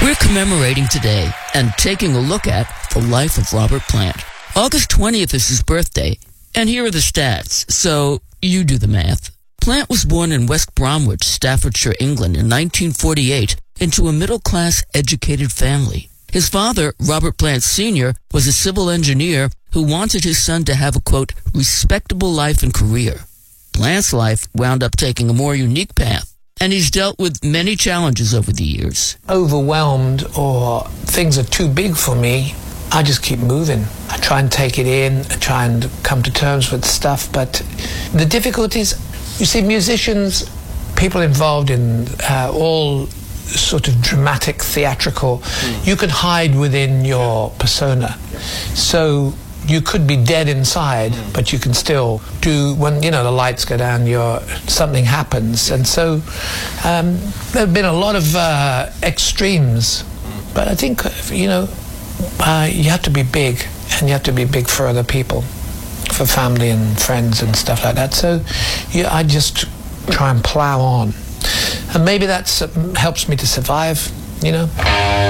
We're commemorating today and taking a look at the life of Robert Plant. August 20th is his birthday, and here are the stats, so you do the math. Plant was born in West Bromwich, Staffordshire, England in 1948 into a middle-class educated family. His father, Robert Plant Sr., was a civil engineer who wanted his son to have a, quote, respectable life and career. Plant's life wound up taking a more unique path, and he's dealt with many challenges over the years. Overwhelmed or things are too big for me, I just keep moving. I try and take it in, I try and come to terms with stuff, but the difficulties, you see, musicians, people involved in all sort of dramatic, theatrical, you can hide within your persona. So you could be dead inside, but you can still do, when, you know, the lights go down, something happens. And so there have been a lot of extremes, but I think, you know, you have to be big, and you have to be big for other people, for family and friends and stuff like that. So I just try and plow on. And maybe that helps me to survive, you know.